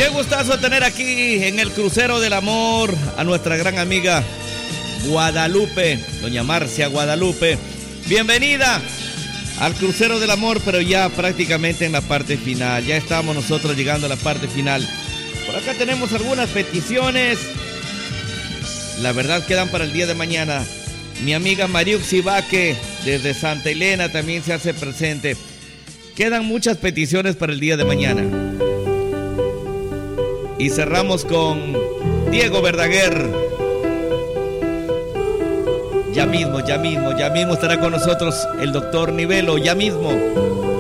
Qué gustazo tener aquí en el Crucero del Amor a nuestra gran amiga Guadalupe, doña Marcia Guadalupe. Bienvenida al Crucero del Amor, pero ya prácticamente en la parte final. Ya estamos nosotros llegando a la parte final. Por acá tenemos algunas peticiones. La verdad quedan para el día de mañana. Mi amiga Mariuxi Baque desde Santa Elena también se hace presente. Quedan muchas peticiones para el día de mañana. Y cerramos con Diego Verdaguer. Ya mismo estará con nosotros el doctor Nivelo, ya mismo.